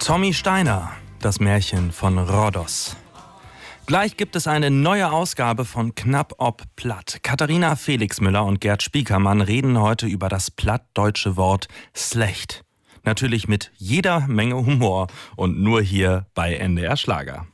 Tommy Steiner, das Märchen von Rhodos. Gleich gibt es eine neue Ausgabe von Knapp ob Platt. Katharina Felixmüller und Gerd Spiekermann reden heute über das plattdeutsche Wort slecht. Natürlich mit jeder Menge Humor und nur hier bei NDR Schlager.